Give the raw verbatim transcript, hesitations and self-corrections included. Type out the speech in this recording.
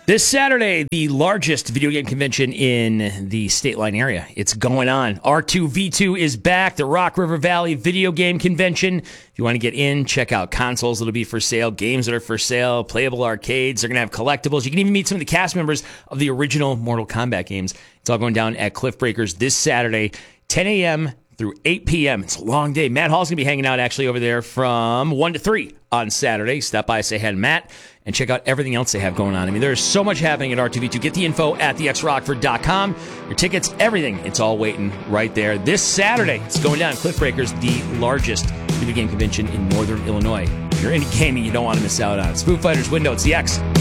This Saturday, the largest video game convention in the State Line area. It's going on. R two V two is back, the Rock River Valley Video Game Convention. If you want to get in, check out consoles that'll be for sale, games that are for sale, playable arcades. They're going to have collectibles. You can even meet some of the cast members of the original Mortal Kombat games. It's all going down at Cliff Breakers this Saturday, ten a.m. through eight p.m. It's a long day. Matt Hall's going to be hanging out actually over there from one to three on Saturday. Stop by, say hi to Matt, and check out everything else they have going on. I mean, there's so much happening at R two V two. Get the info at the x rockford dot com. Your tickets, everything, it's all waiting right there. This Saturday, it's going down. Cliff Breakers, the largest video game convention in Northern Illinois. If you're into gaming, you don't want to miss out on it. Foo Fighters, Window, it's the X.